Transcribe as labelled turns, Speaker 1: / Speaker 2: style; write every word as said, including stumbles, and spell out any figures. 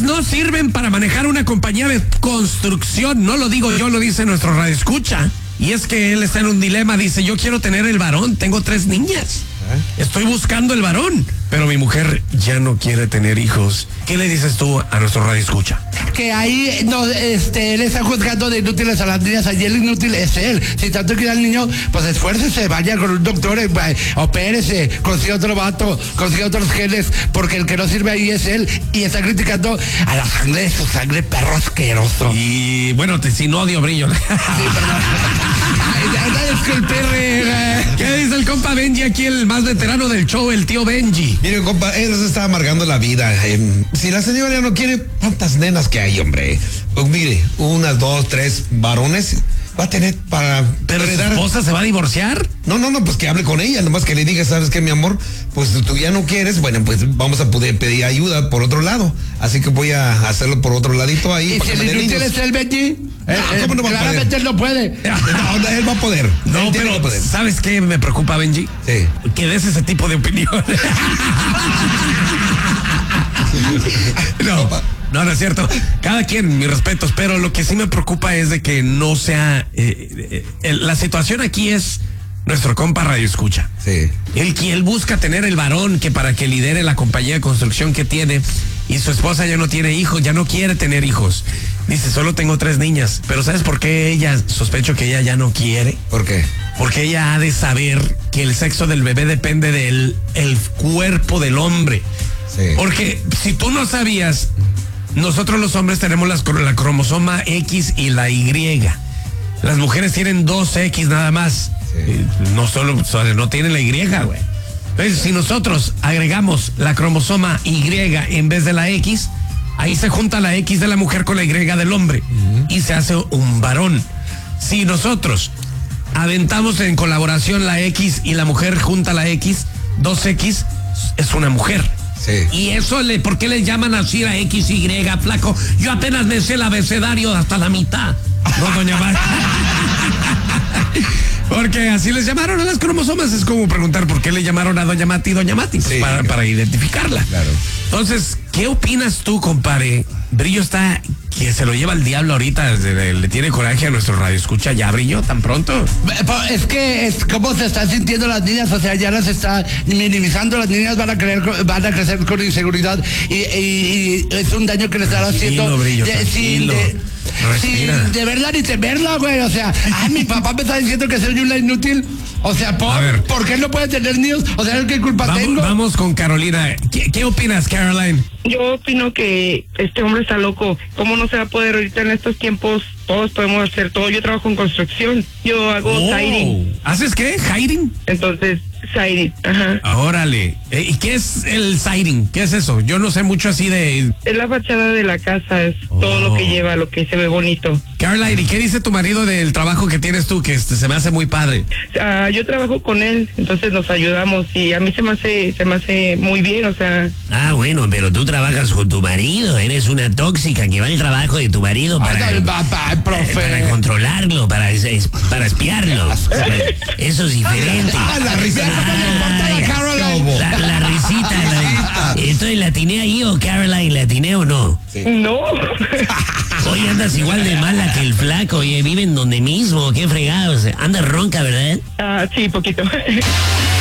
Speaker 1: no sirven para manejar una compañía de construcción. No lo digo yo, lo dice nuestro radioescucha. Y es que él está en un dilema, dice, yo quiero tener el varón, tengo tres niñas. Estoy buscando el varón, pero mi mujer ya no quiere tener hijos. ¿Qué le dices tú a nuestro radioescucha?
Speaker 2: Que ahí no, este, él está juzgando de inútiles a las niñas, allí el inútil es él. Si tanto quiere al niño, pues esfuércese, vaya con un doctor, eh, opérese, consiga otro vato, consiga otros genes, porque el que no sirve ahí es él, y está criticando a la sangre de su sangre, perro asqueroso.
Speaker 1: Y bueno, te, sin odio, Brillo.
Speaker 2: Sí, perdón.
Speaker 1: ¿Qué dice el compa Benji aquí, el más veterano del show, el tío Benji?
Speaker 3: Mire, compa, él se está amargando la vida. Eh, si la señora ya no quiere, ¿cuántas nenas que hay, hombre? Pues mire, unas, dos, tres varones va a tener para...
Speaker 1: ¿Pero su esposa se va a divorciar?
Speaker 3: No, no, no, pues que hable con ella, nomás que le diga, ¿sabes qué, mi amor? Pues tú ya no quieres, bueno, pues vamos a poder pedir ayuda por otro lado. Así que voy a hacerlo por otro ladito ahí.
Speaker 2: ¿Y si el inútil es el Benji?
Speaker 3: No, eh, ¿cómo no va a poder?
Speaker 2: Él no puede.
Speaker 3: No, no, él va a poder.
Speaker 1: No,
Speaker 3: él
Speaker 1: pero
Speaker 3: poder.
Speaker 1: ¿sabes qué me preocupa, Benji?
Speaker 3: Sí.
Speaker 1: Que des ese tipo de opinión. No, no, no es cierto. Cada quien, mis respetos, pero lo que sí me preocupa es de que no sea... Eh, eh, la situación aquí es nuestro compa Radio Escucha.
Speaker 3: Sí.
Speaker 1: Él, él busca tener el varón que para que lidere la compañía de construcción que tiene, y su esposa ya no tiene hijos, ya no quiere tener hijos. Dice, solo tengo tres niñas. Pero ¿sabes por qué ella, sospecho que ella ya no quiere?
Speaker 3: ¿Por qué?
Speaker 1: Porque ella ha de saber que el sexo del bebé depende del el cuerpo del hombre.
Speaker 3: Sí.
Speaker 1: Porque si tú no sabías, nosotros los hombres tenemos las, la cromosoma X y la Y. Las mujeres tienen dos X nada más. Sí. No solo, no tienen la Y, güey. Entonces, si nosotros agregamos la cromosoma Y en vez de la X, ahí se junta la X de la mujer con la Y del hombre. Uh-huh. Y se hace un varón. Si nosotros aventamos en colaboración la X y la mujer junta la X, dos X es una mujer.
Speaker 3: Sí.
Speaker 1: Y eso, le, ¿por qué le llaman así a X, Y, flaco? Yo apenas me sé el abecedario hasta la mitad. No, doña María. Porque así les llamaron a las cromosomas. Es como preguntar por qué le llamaron a doña Mati, doña Mati, pues sí, para, para identificarla.
Speaker 3: Claro.
Speaker 1: Entonces, ¿qué opinas tú, compadre? Brillo está que se lo lleva el diablo ahorita, le, le tiene coraje a nuestro radio. ¿Escucha ya, Brillo, tan pronto?
Speaker 2: Es que es como se están sintiendo las niñas, o sea, ya las está minimizando. Las niñas van a creer, van a crecer con inseguridad y, y, y es un daño que le están haciendo.
Speaker 1: Tranquilo, Brillo,
Speaker 2: de,
Speaker 1: tranquilo.
Speaker 2: Sin de, sin de verla ni temerla, güey. O sea, ay, mi papá me está diciendo que soy una inútil. O sea, ¿por, ¿por qué no puede tener niños? O sea, ¿qué culpa
Speaker 1: vamos,
Speaker 2: tengo?
Speaker 1: Vamos con Carolina. ¿Qué, qué opinas, Caroline?
Speaker 4: Yo opino que este hombre está loco. ¿Cómo no se va a poder ahorita en estos tiempos? Todos podemos hacer todo. Yo trabajo en construcción. Yo hago
Speaker 1: oh.
Speaker 4: siding.
Speaker 1: ¿Haces qué? ¿Siding?
Speaker 4: Entonces, siding. Ajá.
Speaker 1: Órale. ¿Y qué es el siding? ¿Qué es eso? Yo no sé mucho así de...
Speaker 4: Es la fachada de la casa. Es
Speaker 1: oh.
Speaker 4: todo lo que lleva, lo que se ve bonito.
Speaker 1: Caroline, ¿y qué dice tu marido del trabajo que tienes tú? Que este, se me hace muy padre.
Speaker 4: Uh, yo trabajo con él, entonces nos ayudamos y a mí se me hace, se me hace muy bien, o sea...
Speaker 5: Ah, bueno, pero tú trabajas con tu marido, eres una tóxica que va al trabajo de tu marido para...
Speaker 2: Ay, papá, profe.
Speaker 5: Para controlarlo, para, es, para espiarlo. Eso es diferente.
Speaker 2: Ah, la risa.
Speaker 5: Ay, la, la risita. La, ¿Entonces la atiné ahí o Caroline la atiné o no?
Speaker 4: Sí. No.
Speaker 5: Hoy andas igual de mala que el flaco, oye, viven donde mismo, qué fregados. Andas ronca, ¿verdad?
Speaker 4: Ah, uh, sí, poquito.